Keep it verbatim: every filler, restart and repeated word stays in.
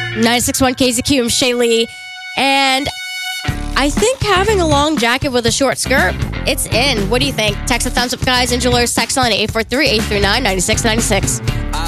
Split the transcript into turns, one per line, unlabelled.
ninety-six point one K Z Q, I'm Shaylee. And I think having a long jacket with a short skirt, it's in. What do you think? Text the thumbs up, guys. Angela's text line eight four three, eight three nine, nine six nine six.